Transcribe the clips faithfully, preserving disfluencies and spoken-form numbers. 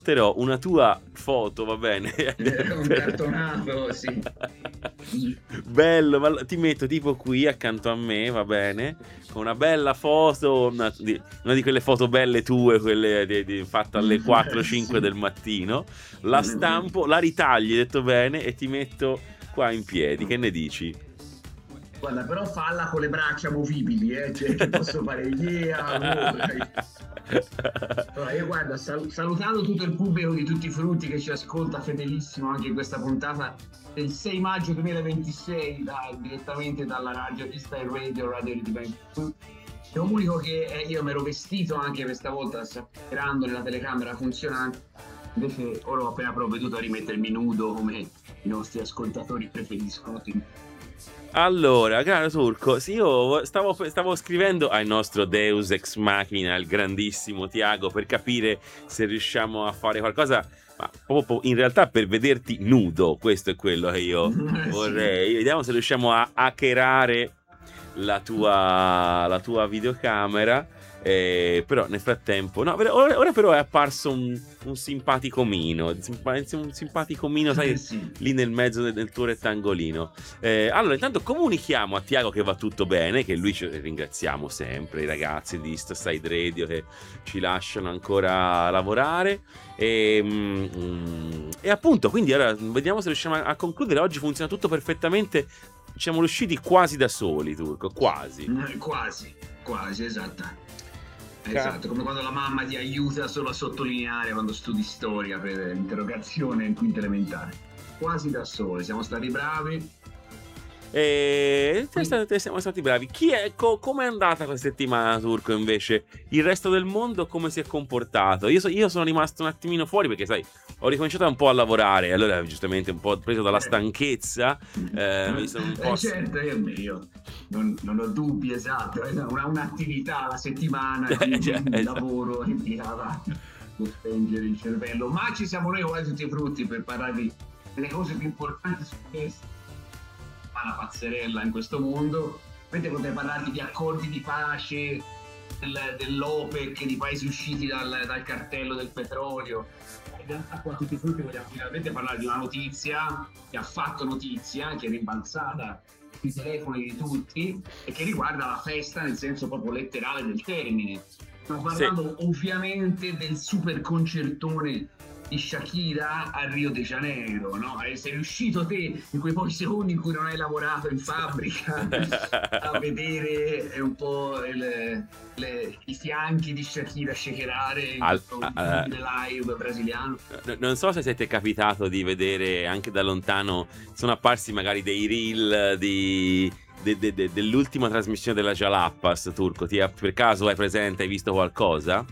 metterò una tua foto, va bene? Eh, un cartonato, sì. Bello, ma ti metto tipo qui accanto a me, va bene? Con una bella foto, una di, una di quelle foto belle tue, quelle di, di, fatte alle quattro cinque Sì. del mattino. La stampo, la ritagli, detto bene, e ti metto qua in piedi. Che ne dici? Guarda, però falla con le braccia movibili, eh, cioè, che posso fare yeah, oh, dai. Allora, io guarda, sal- salutando tutto il pubblico di Tutti i Frutti che ci ascolta fedelissimo anche in questa puntata del sei maggio duemilaventisei, da- direttamente dalla radio Eastside Radio, Radio di Bank. Comunico che eh, io mi ero vestito anche questa volta, sperando nella telecamera funzionante, invece ora ho appena provveduto a rimettermi nudo come i nostri ascoltatori preferiscono. Allora, caro Turco, sì, io stavo, stavo scrivendo al nostro Deus Ex Machina, il grandissimo Tiago, per capire se riusciamo a fare qualcosa, ma proprio in realtà per vederti nudo, questo è quello che io vorrei. Sì. Vediamo se riusciamo a hackerare la tua, la tua videocamera. Eh, però nel frattempo, no, ora, ora però è apparso un, un simpatico mino, un simpatico mino, sai, Sì. lì nel mezzo del, del tuo rettangolino. Eh, allora, intanto comunichiamo a Tiago che va tutto bene, che lui ci ringraziamo sempre, i ragazzi di Eastside Radio che ci lasciano ancora lavorare. E, mm, e appunto, quindi ora vediamo se riusciamo a, a concludere. Oggi funziona tutto perfettamente. Siamo riusciti quasi da soli, Turco, quasi. Quasi, quasi, esatto. Esatto, come quando la mamma ti aiuta solo a sottolineare quando studi storia per l'interrogazione in quinta elementare. Quasi da soli, siamo stati bravi. E te siamo stati bravi. Chi è, co, come è andata questa settimana, Turco, invece? Il resto del mondo come si è comportato? Io, so, io sono rimasto un attimino fuori perché, sai, ho ricominciato un po' a lavorare. Allora, giustamente, un po' preso dalla stanchezza, eh, mi sono un po'... Eh, certo, io, io non, non ho dubbi, esatto. Una, un'attività alla settimana, quindi cioè, un esatto. lavoro impiegava per spengere il cervello. Ma ci siamo noi qua Tutti i Frutti per parlarvi delle cose più importanti su questo. Una pazzerella in questo mondo, mentre potrei parlarvi di accordi di pace del, dell'OPEC, di paesi usciti dal, dal cartello del petrolio. In realtà qua Tutti i Frutti vogliamo finalmente parlare di una notizia che ha fatto notizia, che è rimbalzata sui telefoni di tutti e che riguarda la festa nel senso proprio letterale del termine. Stiamo parlando sì. ovviamente del super concertone di Shakira a Rio de Janeiro, no? E sei riuscito te, in quei pochi secondi in cui non hai lavorato in fabbrica, a vedere un po' il, le, i fianchi di Shakira shakerare in Al, questo uh, live brasiliano. Non so se siete capitato di vedere anche da lontano, sono apparsi magari dei reel di... De, de, de, dell'ultima trasmissione della Jalapas, Turco. Ti, per caso hai presente, hai visto qualcosa?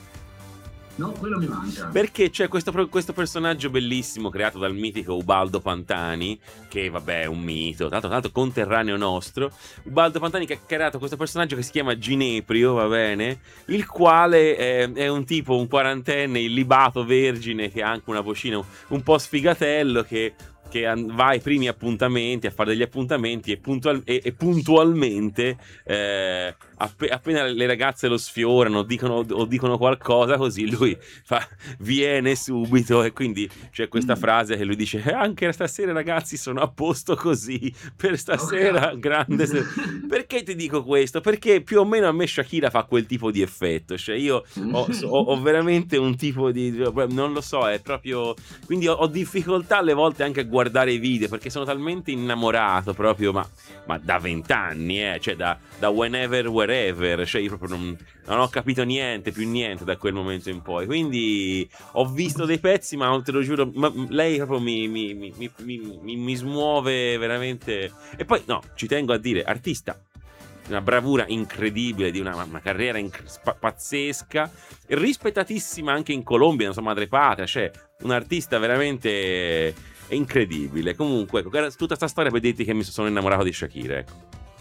No, quello mi manca. Perché c'è questo, questo personaggio bellissimo creato dal mitico Ubaldo Pantani, che vabbè è un mito, tanto, tanto conterraneo nostro. Ubaldo Pantani che ha creato questo personaggio che si chiama Gineprio, va bene? Il quale è, è un tipo, un quarantenne illibato, vergine, che ha anche una vocina un, un po' sfigatello, che... che va ai primi appuntamenti, a fare degli appuntamenti e, puntual- e, e puntualmente eh, app- appena le ragazze lo sfiorano dicono, o dicono qualcosa così lui fa, viene subito, e quindi c'è questa frase che lui dice eh, anche stasera ragazzi sono a posto così, per stasera Okay. grande se-". Perché ti dico questo? Perché più o meno a me Shakira fa quel tipo di effetto, cioè io ho, ho, ho veramente un tipo di, non lo so, è proprio, quindi ho, ho difficoltà alle volte anche a guardare i video perché sono talmente innamorato proprio, ma, ma da vent'anni, eh, cioè da, da whenever, wherever, cioè io proprio non, non ho capito niente, più niente da quel momento in poi, quindi ho visto dei pezzi, ma te lo giuro, ma lei proprio mi, mi, mi, mi, mi, mi smuove veramente. E poi no, ci tengo a dire, artista, una bravura incredibile, di una, una carriera inc- pazzesca, rispettatissima anche in Colombia, insomma madrepatria, cioè un artista veramente incredibile. Comunque, ecco, tutta questa storia per dirti che mi sono innamorato di Shakira, ecco.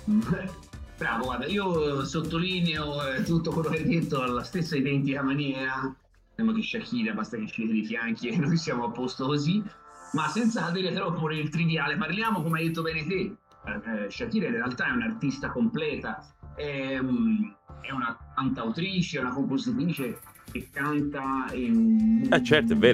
Bravo, guarda, io sottolineo eh, tutto quello che hai detto alla stessa identica maniera. Sembra che Shakira basta che ci vedi i fianchi e noi siamo a posto così, ma senza cadere troppo nel triviale. Parliamo, come hai detto bene te, eh, Shakira in realtà è un'artista completa, è, um, è una cantautrice, è una compositrice, che canta in Eh certo, è vero.